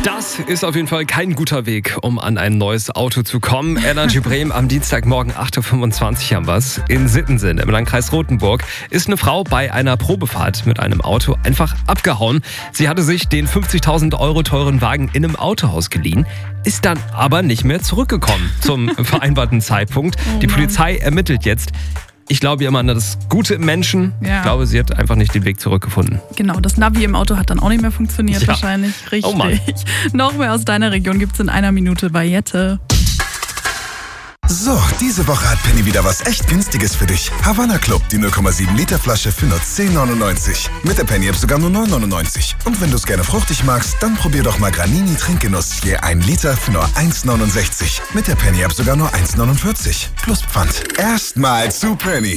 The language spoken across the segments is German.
Das ist auf jeden Fall kein guter Weg, um an ein neues Auto zu kommen. Energy Bremen am Dienstagmorgen 8.25 Uhr haben wir's. In Sittensen im Landkreis Rothenburg ist eine Frau bei einer Probefahrt mit einem Auto einfach abgehauen. Sie hatte sich den 50.000 Euro teuren Wagen in einem Autohaus geliehen, ist dann aber nicht mehr zurückgekommen zum vereinbarten Zeitpunkt. Die Polizei ermittelt jetzt. Ich glaube immer an das Gute im Menschen. Ja. Ich glaube, sie hat einfach nicht den Weg zurückgefunden. Genau, das Navi im Auto hat dann auch nicht mehr funktioniert wahrscheinlich. Richtig. Oh Mann. Noch mehr aus deiner Region gibt's in einer Minute bei Jette. So, diese Woche hat Penny wieder was echt Günstiges für dich. Havanna Club, die 0,7 Liter Flasche für nur 10,99. Mit der Penny-App sogar nur 9,99. Und wenn du es gerne fruchtig magst, dann probier doch mal Granini Trinkgenuss. Je 1 Liter für nur 1,69. Mit der Penny-App sogar nur 1,49. Plus Pfand. Erstmal zu Penny.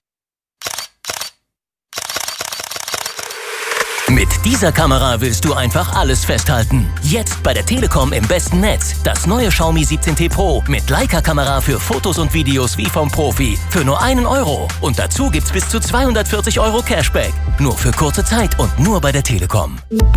Mit dieser Kamera willst du einfach alles festhalten. Jetzt bei der Telekom im besten Netz. Das neue Xiaomi 17T Pro mit Leica-Kamera für Fotos und Videos wie vom Profi. Für nur 1 Euro. Und dazu gibt's bis zu 240 Euro Cashback. Nur für kurze Zeit und nur bei der Telekom.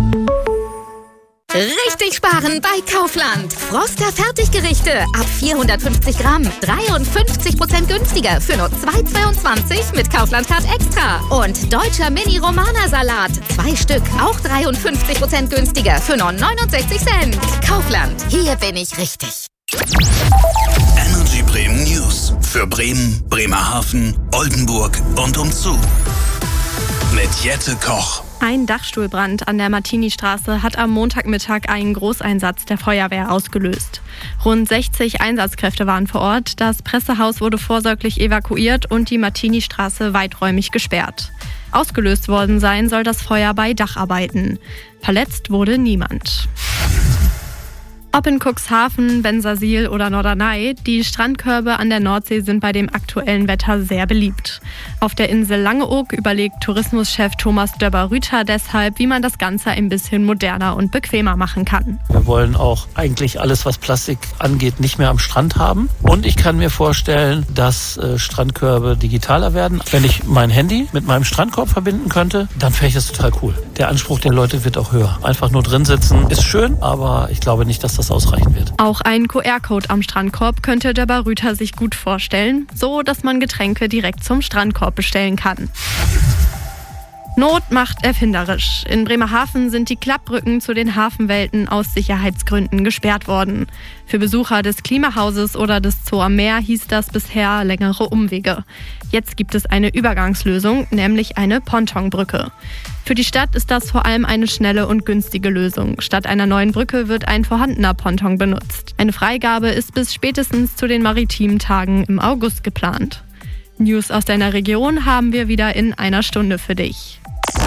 Richtig sparen bei Kaufland. Froster Fertiggerichte ab 450 Gramm. 53% günstiger für nur 2,22 mit Kaufland Card Extra. Und deutscher Mini-Romana-Salat. 2 Stück, auch 53% günstiger für nur 69 Cent. Kaufland, hier bin ich richtig. Energy Bremen News. Für Bremen, Bremerhaven, Oldenburg und umzu. Mit Jette Koch. Ein Dachstuhlbrand an der Martini-Straße hat am Montagmittag einen Großeinsatz der Feuerwehr ausgelöst. Rund 60 Einsatzkräfte waren vor Ort, das Pressehaus wurde vorsorglich evakuiert und die Martini-Straße weiträumig gesperrt. Ausgelöst worden sein soll das Feuer bei Dacharbeiten. Verletzt wurde niemand. Ob in Cuxhaven, Bensersiel oder Norderney, die Strandkörbe an der Nordsee sind bei dem aktuellen Wetter sehr beliebt. Auf der Insel Langeoog überlegt Tourismuschef Thomas Döber-Rüther deshalb, wie man das Ganze ein bisschen moderner und bequemer machen kann. Wir wollen auch eigentlich alles, was Plastik angeht, nicht mehr am Strand haben. Und ich kann mir vorstellen, dass Strandkörbe digitaler werden. Wenn ich mein Handy mit meinem Strandkorb verbinden könnte, dann fände ich das total cool. Der Anspruch der Leute wird auch höher. Einfach nur drin sitzen ist schön, aber ich glaube nicht, dass das ausreichen wird. Auch ein QR-Code am Strandkorb könnte Döber-Rüther sich gut vorstellen, so dass man Getränke direkt zum Strandkorb bestellen kann. Not macht erfinderisch. In Bremerhaven sind die Klappbrücken zu den Hafenwelten aus Sicherheitsgründen gesperrt worden. Für Besucher des Klimahauses oder des Zoo am Meer hieß das bisher längere Umwege. Jetzt gibt es eine Übergangslösung, nämlich eine Pontonbrücke. Für die Stadt ist das vor allem eine schnelle und günstige Lösung. Statt einer neuen Brücke wird ein vorhandener Ponton benutzt. Eine Freigabe ist bis spätestens zu den maritimen Tagen im August geplant. News aus deiner Region haben wir wieder in einer Stunde für dich.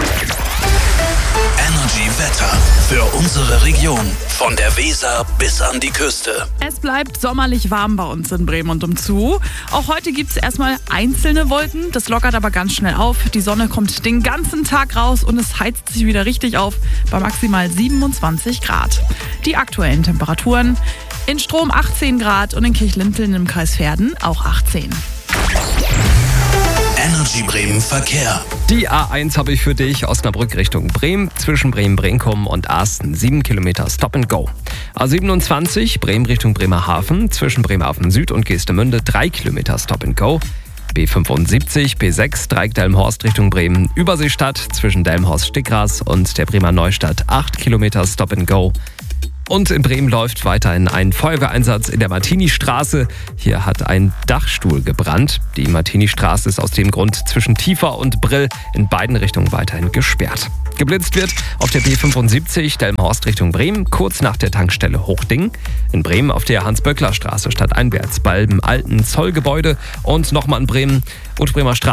Energy Wetter für unsere Region. Von der Weser bis an die Küste. Es bleibt sommerlich warm bei uns in Bremen und umzu. Auch heute gibt es erstmal einzelne Wolken. Das lockert aber ganz schnell auf. Die Sonne kommt den ganzen Tag raus und es heizt sich wieder richtig auf bei maximal 27 Grad. Die aktuellen Temperaturen: in Strom 18 Grad und in Kirchlinteln im Kreis Verden auch 18. Energy Bremen Verkehr. Die A1 habe ich für dich, Osnabrück Richtung Bremen, zwischen Bremen-Brenkum und Arsten 7 Kilometer Stop and Go. A27 Bremen Richtung Bremerhaven, zwischen Bremerhaven Süd und Geestemünde 3 Kilometer Stop and Go. B75 P6 Dreieck-Delmenhorst Richtung Bremen, Überseestadt zwischen Delmenhorst-Stickgras und der Bremer Neustadt 8 Kilometer Stop and Go. Und in Bremen läuft weiterhin ein Feuerwehreinsatz in der Martini-Straße. Hier hat ein Dachstuhl gebrannt. Die Martini-Straße ist aus dem Grund zwischen Tiefer und Brill in beiden Richtungen weiterhin gesperrt. Geblitzt wird auf der B75 Delmenhorst Richtung Bremen, kurz nach der Tankstelle Hochding. In Bremen auf der Hans-Böckler-Straße stadteinwärts beim alten Zollgebäude und nochmal in Bremen und Bremer Straße.